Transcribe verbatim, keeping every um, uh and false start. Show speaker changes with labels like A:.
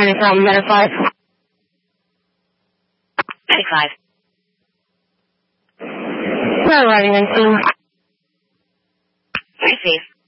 A: County from Medic five.
B: Medic five.
A: Not arriving on scene.
B: Receive.